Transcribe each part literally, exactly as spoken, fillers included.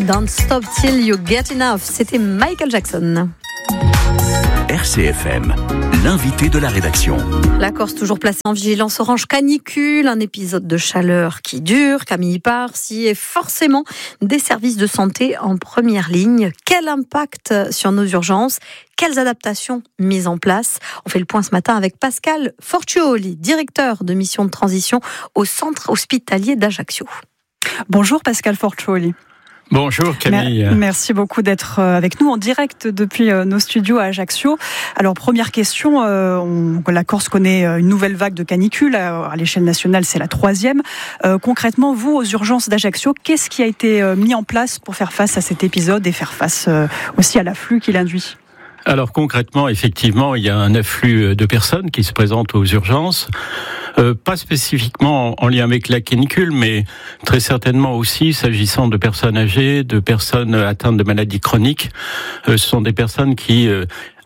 Don't Stop Till You Get Enough, c'était Michael Jackson. R C F M, l'invité de la rédaction. La Corse toujours placée en vigilance orange canicule, un épisode de chaleur qui dure. Camille Parsi et forcément des services de santé en première ligne. Quel impact sur nos urgences ? Quelles adaptations mises en place ? On fait le point ce matin avec Pascal Forcioli, directeur de mission de transition au centre hospitalier d'Ajaccio. Bonjour Pascal Forcioli. Bonjour Camille. Merci beaucoup d'être avec nous en direct depuis nos studios à Ajaccio. Alors première question, euh, on, la Corse connaît une nouvelle vague de canicule, à l'échelle nationale c'est la troisième. Euh, concrètement, vous aux urgences d'Ajaccio, qu'est-ce qui a été mis en place pour faire face à cet épisode et faire face euh, aussi à l'afflux qu'il induit ? Alors concrètement, effectivement, il y a un afflux de personnes qui se présentent aux urgences, euh, pas spécifiquement en lien avec la canicule, mais très certainement aussi s'agissant de personnes âgées, de personnes atteintes de maladies chroniques. Euh, ce sont des personnes qui euh,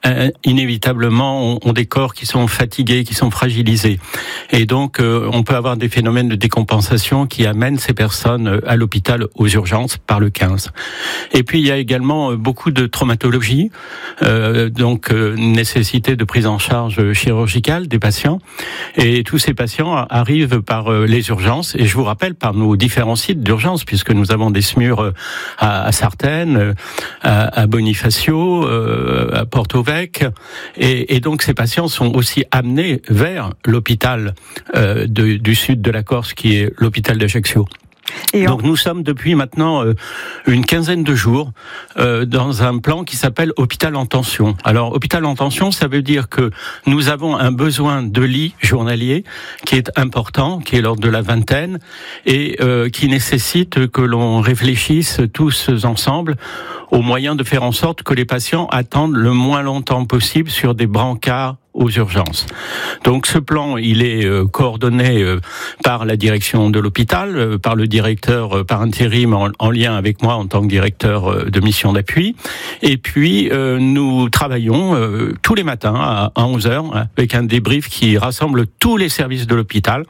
inévitablement ont des corps qui sont fatigués, qui sont fragilisés. Et donc, euh, on peut avoir des phénomènes de décompensation qui amènent ces personnes à l'hôpital aux urgences par le quinze. Et puis, il y a également beaucoup de traumatologie, euh, donc euh, nécessité de prise en charge chirurgicale des patients. Et tous ces patients arrivent par euh, les urgences. Et je vous rappelle, par nos différents sites d'urgence, puisque nous avons des S M U R à, à Sartène, à, à Bonifacio, euh, à Porto-Vecchio. Et, et donc ces patients sont aussi amenés vers l'hôpital euh, de, du sud de la Corse, qui est l'hôpital d'Ajaccio. Et donc nous sommes depuis maintenant euh, une quinzaine de jours euh, dans un plan qui s'appelle hôpital en tension. Alors hôpital en tension, ça veut dire que nous avons un besoin de lits journaliers qui est important, qui est l'ordre de la vingtaine, et euh, qui nécessite que l'on réfléchisse tous ensemble aux moyens de faire en sorte que les patients attendent le moins longtemps possible sur des brancards aux urgences. Donc ce plan, il est euh, coordonné euh, par la direction de l'hôpital, euh, par le directeur euh, par intérim en, en lien avec moi en tant que directeur euh, de mission d'appui. Et puis euh, nous travaillons euh, tous les matins à, à onze heures avec un débrief qui rassemble tous les services de l'hôpital.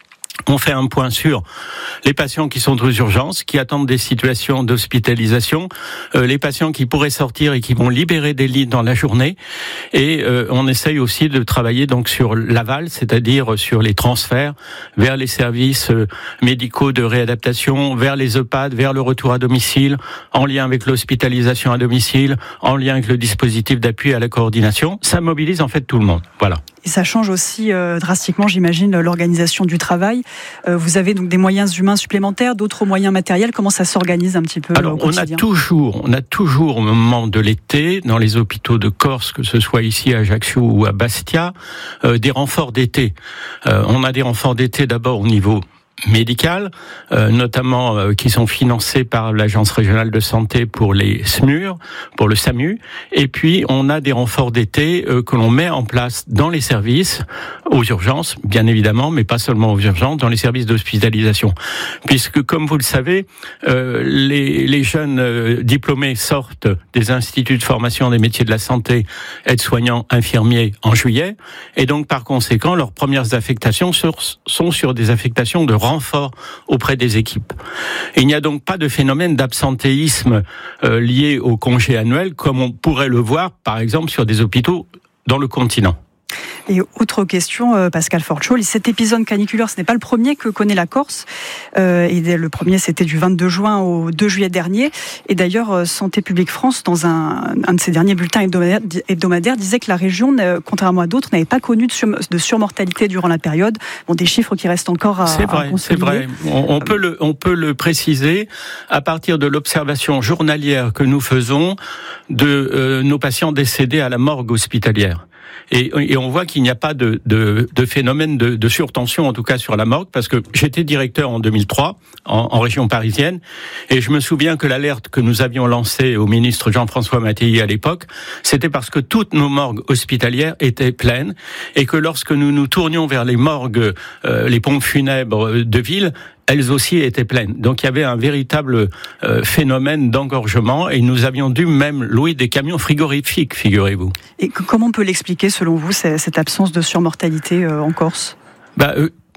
On fait un point sur les patients qui sont aux urgences, qui attendent des situations d'hospitalisation, euh, les patients qui pourraient sortir et qui vont libérer des lits dans la journée. Et euh, on essaye aussi de travailler donc sur l'aval, c'est-à-dire sur les transferts vers les services médicaux de réadaptation, vers les EHPAD, vers le retour à domicile, en lien avec l'hospitalisation à domicile, en lien avec le dispositif d'appui à la coordination. Ça mobilise en fait tout le monde. Voilà. Et ça change aussi euh, drastiquement, j'imagine, l'organisation du travail. Euh, vous avez donc des moyens humains supplémentaires, d'autres moyens matériels. Comment ça s'organise un petit peu Alors, au quotidien ? on a toujours, on a toujours au moment de l'été, dans les hôpitaux de Corse, que ce soit ici à Ajaccio ou à Bastia, euh, des renforts d'été. Euh, on a des renforts d'été d'abord au niveau médicales, euh, notamment euh, qui sont financées par l'Agence régionale de santé pour les S M U R, pour le SAMU, et puis on a des renforts d'été euh, que l'on met en place dans les services, aux urgences, bien évidemment, mais pas seulement aux urgences, dans les services d'hospitalisation. Puisque, comme vous le savez, euh, les, les jeunes euh, diplômés sortent des instituts de formation des métiers de la santé, aides-soignants, infirmiers, en juillet, et donc par conséquent, leurs premières affectations sur, sont sur des affectations de renfort auprès des équipes. Et il n'y a donc pas de phénomène d'absentéisme euh, lié au congé annuel comme on pourrait le voir par exemple sur des hôpitaux dans le continent. Et autre question, Pascal Forcioli, cet épisode caniculaire, ce n'est pas le premier que connaît la Corse. Euh, et le premier, c'était du vingt-deux juin au deux juillet dernier. Et d'ailleurs, Santé publique France, dans un, un de ses derniers bulletins hebdomadaires, hebdomadaires, disait que la région, contrairement à d'autres, n'avait pas connu de, sur, de surmortalité durant la période. Bon, des chiffres qui restent encore à, c'est vrai, à consolider. C'est vrai, on, on, peut le, on peut le préciser à partir de l'observation journalière que nous faisons de euh, nos patients décédés à la morgue hospitalière. Et, et on voit qu'il n'y a pas de, de, de phénomène de, de surtension, en tout cas sur la morgue, parce que j'étais directeur en deux mille trois, en, en région parisienne, et je me souviens que l'alerte que nous avions lancée au ministre Jean-François Mattei à l'époque, c'était parce que toutes nos morgues hospitalières étaient pleines, et que lorsque nous nous tournions vers les morgues, euh, les pompes funèbres de ville, elles aussi étaient pleines. Donc il y avait un véritable euh, phénomène d'engorgement et nous avions dû même louer des camions frigorifiques, figurez-vous. Et comment on peut l'expliquer selon vous, cette absence de surmortalité euh, en Corse ? Bah, euh,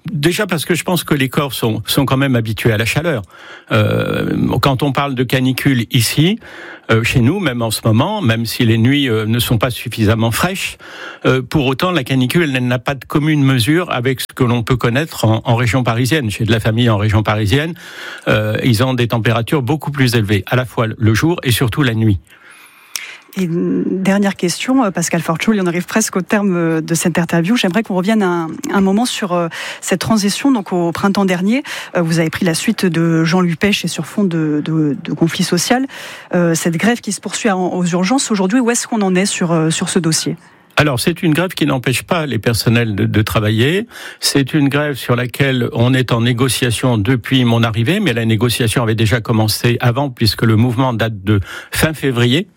Déjà parce que je pense que les corps sont, sont quand même habitués à la chaleur. Euh, quand on parle de canicule ici, euh, chez nous, même en ce moment, même si les nuits euh, ne sont pas suffisamment fraîches, euh, pour autant la canicule elle n'a pas de commune mesure avec ce que l'on peut connaître en, en région parisienne. J'ai de la famille en région parisienne, euh, ils ont des températures beaucoup plus élevées, à la fois le jour et surtout la nuit. Et une dernière question, Pascal Forcioli, on arrive presque au terme de cette interview. J'aimerais qu'on revienne un, un moment sur cette transition. Donc au printemps dernier, vous avez pris la suite de Jean-Louis Pech et sur fond de, de, de conflit social. Euh, cette grève qui se poursuit aux urgences aujourd'hui, où est-ce qu'on en est sur, sur ce dossier ? Alors, c'est une grève qui n'empêche pas les personnels de, de travailler. C'est une grève sur laquelle on est en négociation depuis mon arrivée, mais la négociation avait déjà commencé avant, puisque le mouvement date de fin février.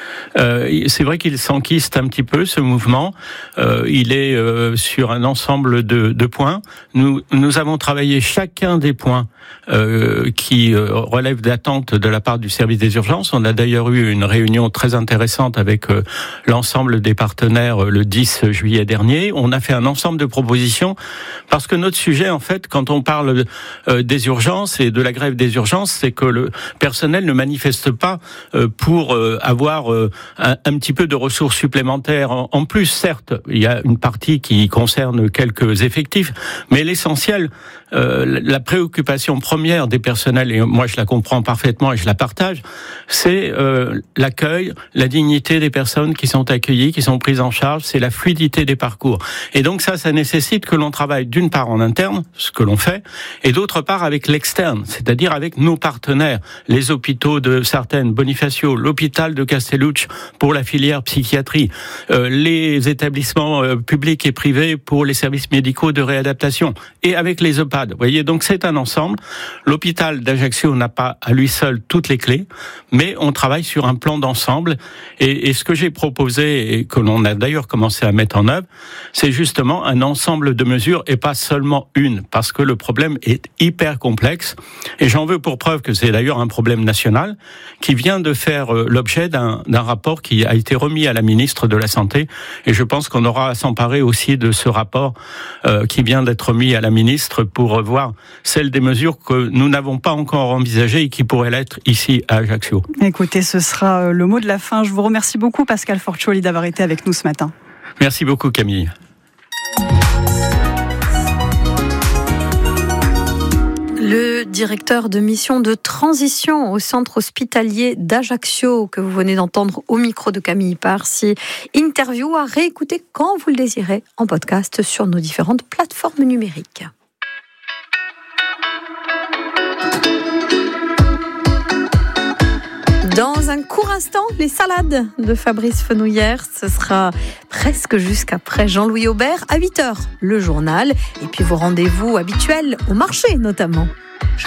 Euh, c'est vrai qu'il s'enquiste un petit peu, ce mouvement. Euh, il est euh, sur un ensemble de, de points. Nous, nous avons travaillé chacun des points euh, qui euh, relèvent d'attentes de la part du service des urgences. On a d'ailleurs eu une réunion très intéressante avec euh, l'ensemble des partenaires euh, le dix juillet dernier. On a fait un ensemble de propositions parce que notre sujet, en fait, quand on parle euh, des urgences et de la grève des urgences, c'est que le personnel ne manifeste pas euh, pour euh, avoir euh, un, un petit peu de ressources supplémentaires. En, en plus, certes, il y a une partie qui concerne quelques effectifs, mais l'essentiel, euh, la préoccupation première des personnels, et moi je la comprends parfaitement et je la partage, c'est euh, l'accueil, la dignité des personnes qui sont accueillies, qui sont prises en charge, c'est la fluidité des parcours. Et donc ça, ça nécessite que l'on travaille d'une part en interne, ce que l'on fait, et d'autre part avec l'externe, c'est-à-dire avec nos partenaires, les hôpitaux de Sartène, Bonifacio, l'hôpital de Castellucci pour la filière psychiatrie, euh, les établissements euh, publics et privés pour les services médicaux de réadaptation, et avec les EHPAD. Vous voyez, donc c'est un ensemble. L'hôpital d'Ajaccio n'a pas à lui seul toutes les clés, mais on travaille sur un plan d'ensemble. Et, et ce que j'ai proposé, et que l'on a d'ailleurs commencé à mettre en œuvre, c'est justement un ensemble de mesures et pas seulement une, parce que le problème est hyper complexe. Et j'en veux pour preuve que c'est d'ailleurs un problème national qui vient de faire euh, l'objet d'un, d'un rapport qui a été remis à la ministre de la Santé. Et je pense qu'on aura à s'emparer aussi de ce rapport euh, qui vient d'être remis à la ministre pour revoir celles des mesures que nous n'avons pas encore envisagées et qui pourraient l'être ici à Ajaccio. Écoutez, ce sera le mot de la fin. Je vous remercie beaucoup, Pascal Forcioli, d'avoir été avec nous ce matin. Merci beaucoup, Camille. Le directeur de mission de transition au centre hospitalier d'Ajaccio, que vous venez d'entendre au micro de Camille Parsi. Interview à réécouter quand vous le désirez en podcast sur nos différentes plateformes numériques. Dans un court instant, les salades de Fabrice Fenouillère. Ce sera presque jusqu'après Jean-Louis Aubert à huit heures, le journal. Et puis vos rendez-vous habituels au marché notamment.